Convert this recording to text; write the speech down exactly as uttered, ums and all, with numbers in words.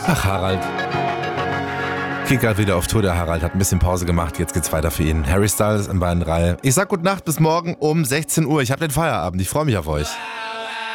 Ach, Harald. Geht gerade wieder auf Tour, der Harald hat ein bisschen Pause gemacht, jetzt geht's weiter für ihn. Harry Styles in beiden drei. Ich sag gute Nacht, bis morgen um sechzehn Uhr. Ich hab den Feierabend, ich freue mich auf euch.